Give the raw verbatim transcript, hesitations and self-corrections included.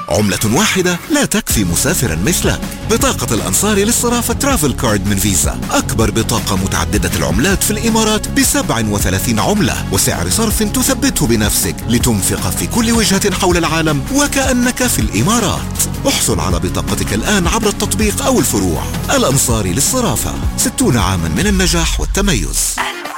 عملة واحدة لا تكفي مسافرا مثلك. بطاقة الأنصاري للصرافة ترافل كارد من فيزا، أكبر بطاقة متعددة العملات في الإمارات بسبع وثلاثين عملة وسعر صرف تثبته بنفسك لتنفق في كل وجهة حول العالم وكأنك في الإمارات. احصل على بطاقتك الآن عبر التطبيق أو الفروع. الأنصاري للصرافة، ستون عاما من النجاح والتميز.